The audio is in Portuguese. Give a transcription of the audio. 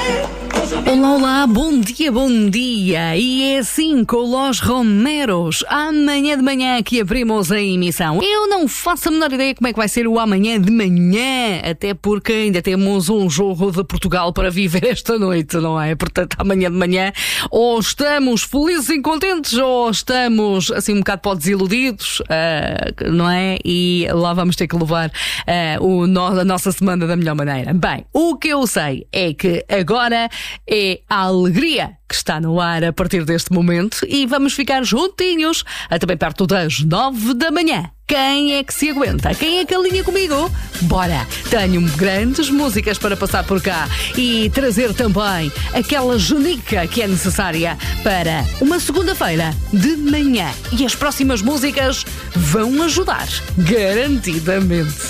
Olá, olá, bom dia. E é assim com Los Romeros. Amanhã de manhã que abrimos a emissão. Eu não faço a menor ideia como é que vai ser o amanhã de manhã, até porque ainda temos um jogo de Portugal para viver esta noite, não é? Portanto, amanhã de manhã ou estamos felizes e contentes ou estamos assim um bocado desiludidos, não é? E lá vamos ter que levar a nossa semana da melhor maneira. Bem, o que eu sei é que agora é a alegria que está no ar a partir deste momento e vamos ficar juntinhos até bem perto das 9 da manhã. Quem é que se aguenta? Quem é que alinha comigo? Bora! Tenho grandes músicas para passar por cá e trazer também aquela genica que é necessária para uma segunda-feira de manhã. E as próximas músicas vão ajudar, garantidamente.